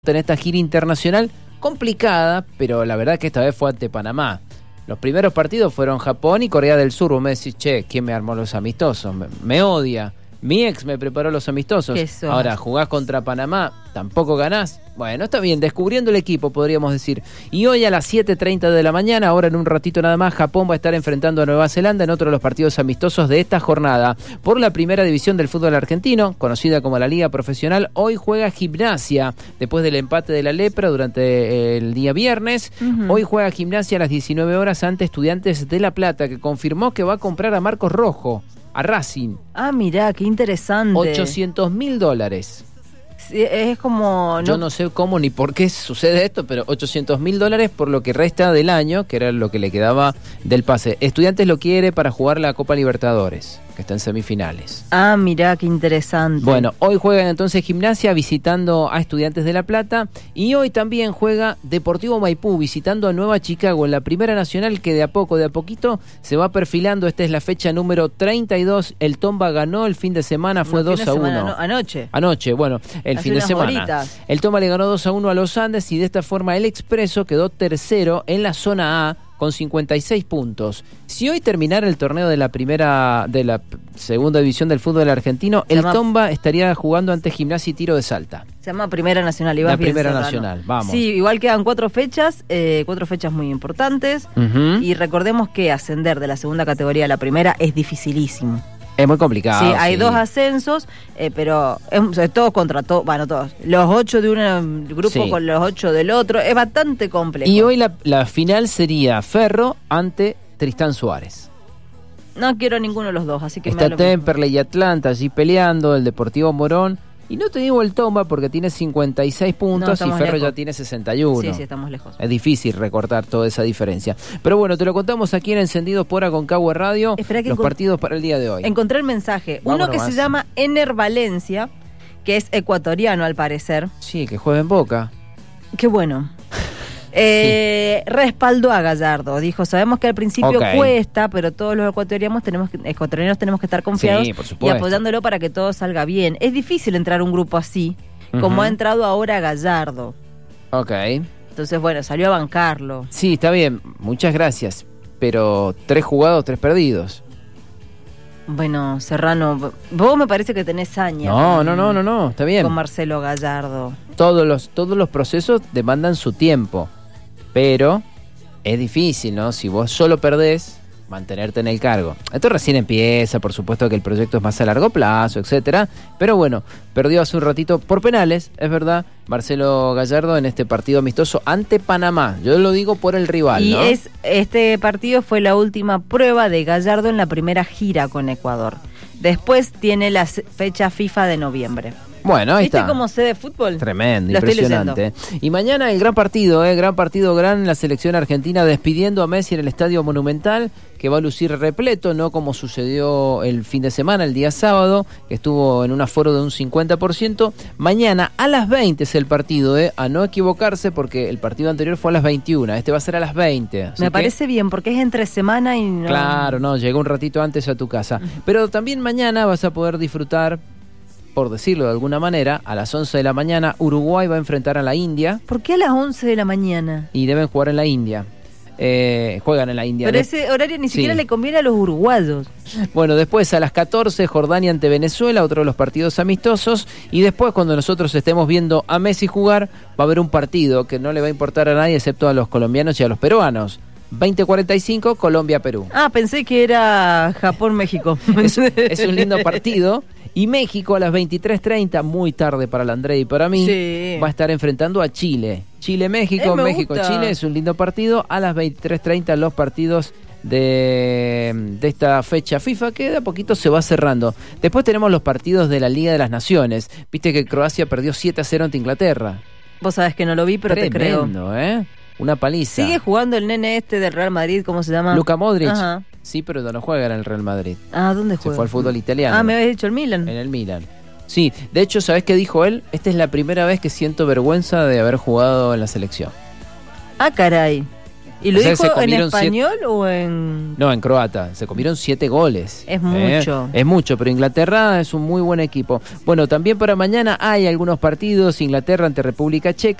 en esta gira internacional complicada, pero la verdad que esta vez fue ante Panamá. Los primeros partidos fueron Japón y Corea del Sur. Vos me decís, che, ¿quién me armó los amistosos? Me odia. Mi ex me preparó los amistosos. Ahora, jugás contra Panamá, tampoco ganás. Bueno, está bien, descubriendo el equipo, podríamos decir. Y hoy a las 7:30 de la mañana, ahora en un ratito nada más, Japón va a estar enfrentando a Nueva Zelanda en otro de los partidos amistosos de esta jornada. Por la primera división del fútbol argentino, conocida como la Liga Profesional, hoy juega Gimnasia, después del empate de la Lepra durante el día viernes. Hoy juega Gimnasia a las 19 horas ante Estudiantes de La Plata, que confirmó que va a comprar a Marcos Rojo, a Racing. Ah, mirá, qué interesante. $800.000. Sí, es como... Yo no sé cómo ni por qué sucede esto, pero $800.000 por lo que resta del año, que era lo que le quedaba del pase. Estudiantes lo quiere para jugar la Copa Libertadores, que está en semifinales. Ah, mirá, qué interesante. Bueno, hoy juegan entonces Gimnasia visitando a Estudiantes de La Plata, y hoy también juega Deportivo Maipú visitando a Nueva Chicago en la Primera Nacional, que de a poquito se va perfilando. Esta es la fecha número 32. El Tomba ganó el fin de semana, fue 2-1. Anoche, bueno, el fin de semana. Horitas. El Tomba le ganó 2-1 a los Andes, y de esta forma el Expreso quedó tercero en la zona A con 56 puntos. Si hoy terminara el torneo de la segunda división del fútbol argentino, el Tomba estaría jugando ante Gimnasia y Tiro de Salta. Se llama Primera Nacional. La Primera Nacional, vamos. Sí, igual quedan 4 fechas muy importantes. Y recordemos que ascender de la segunda categoría a la primera es dificilísimo. Es muy complicado. Sí, hay 2 ascensos, pero es todos contra todos. Bueno, todos. Los 8 de un grupo con los 8 del otro. Es bastante complejo. Y hoy la final sería Ferro ante Tristán Suárez. No quiero ninguno de los dos, así que está Temperley y Atlanta allí peleando, el Deportivo Morón. Y no te digo el Tomba porque tiene 56 puntos y Ferro ya tiene 61. Sí, estamos lejos. Es difícil recortar toda esa diferencia. Pero bueno, te lo contamos aquí en Encendidos por Aconcagua Radio, los partidos para el día de hoy. Encontré el mensaje. Uno que se llama Ener Valencia, que es ecuatoriano al parecer. Sí, que juega en Boca. Qué bueno. Respaldó a Gallardo, dijo, sabemos que al principio cuesta, pero todos los ecuatorianos tenemos que estar confiados y apoyándolo para que todo salga bien. Es difícil entrar a un grupo así, como ha entrado ahora Gallardo. Entonces, bueno, salió a bancarlo. Sí, está bien, muchas gracias, pero 3 jugados, 3 perdidos. Bueno, Serrano, vos me parece que tenés años. No, está bien. Con Marcelo Gallardo. Todos los procesos demandan su tiempo, pero es difícil, ¿no? Si vos solo perdés, mantenerte en el cargo. Esto recién empieza, por supuesto que el proyecto es más a largo plazo, etcétera, pero bueno, perdió hace un ratito por penales, es verdad, Marcelo Gallardo en este partido amistoso ante Panamá. Yo lo digo por el rival, y ¿no? Este partido fue la última prueba de Gallardo en la primera gira con Ecuador. Después tiene la fecha FIFA de noviembre. Bueno, ahí está. ¿Viste cómo sé de fútbol? Tremendo, impresionante. Y mañana el gran partido, la selección argentina despidiendo a Messi en el Estadio Monumental, que va a lucir repleto, no como sucedió el fin de semana, el día sábado, que estuvo en un aforo de un 50%. Mañana a las 20 es el partido, a no equivocarse, porque el partido anterior fue a las 21, este va a ser a las 20. Me parece bien, porque es entre semana y no... Claro, no, llegó un ratito antes a tu casa. Pero también mañana vas a poder disfrutar, por decirlo de alguna manera, a las 11 de la mañana Uruguay va a enfrentar a la India. ¿Por qué a las 11 de la mañana? Y deben jugar en la India. Juegan en la India. Pero ese horario ni siquiera le conviene a los uruguayos. Bueno, después a las 14 Jordania ante Venezuela, otro de los partidos amistosos. Y después, cuando nosotros estemos viendo a Messi jugar, va a haber un partido que no le va a importar a nadie excepto a los colombianos y a los peruanos. 20:45 Colombia-Perú. Ah, pensé que era Japón-México. Es un lindo partido. Y México a las 23:30, muy tarde para la André y para mí, va a estar enfrentando a Chile. Chile-México, México-Chile, es un lindo partido. A las 23:30 los partidos de esta fecha FIFA, que de a poquito se va cerrando. Después tenemos los partidos de la Liga de las Naciones. Viste que Croacia perdió 7-0 ante Inglaterra. Vos sabés que no lo vi, pero tremendo, te creo. ¿eh? Una paliza. Sigue jugando el nene del Real Madrid, ¿cómo se llama? Luka Modric. Ajá. Sí, pero no juega en el Real Madrid. Ah, ¿dónde juega? Se fue al fútbol italiano. Ah, me habías dicho el Milan. En el Milan. Sí, de hecho, ¿sabés qué dijo él? Esta es la primera vez que siento vergüenza de haber jugado en la selección. Ah, caray. ¿Y lo dijo en español o en...? No, en croata. Se comieron 7 goles. Es mucho. Es mucho, pero Inglaterra es un muy buen equipo. Bueno, también para mañana hay algunos partidos. Inglaterra ante República Checa.